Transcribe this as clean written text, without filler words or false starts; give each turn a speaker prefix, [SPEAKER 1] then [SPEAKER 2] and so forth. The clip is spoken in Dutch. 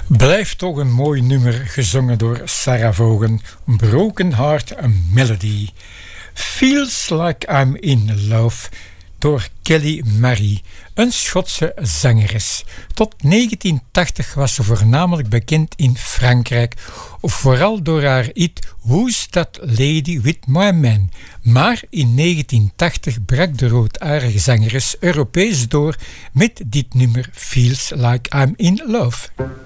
[SPEAKER 1] Blijft toch een mooi nummer gezongen door Sarah Vaughan. Broken Heart, a Melody. Feels Like I'm in Love door Kelly Marie, een Schotse zangeres. Tot 1980 was ze voornamelijk bekend in Frankrijk, vooral door haar hit Who's That Lady With My Man. Maar in 1980 brak de roodharige zangeres Europees door met dit nummer Feels Like I'm in Love.